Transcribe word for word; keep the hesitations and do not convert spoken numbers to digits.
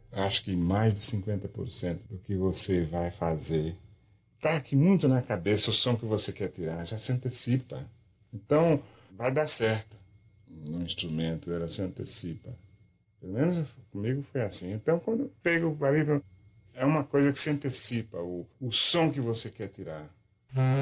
acho que mais de cinquenta por cento do que você vai fazer está aqui muito na cabeça, o som que você quer tirar, já se antecipa. Então, vai dar certo no instrumento, ela se antecipa. Pelo menos comigo foi assim. Então, quando eu pego o barítono, é uma coisa que se antecipa, o, o som que você quer tirar.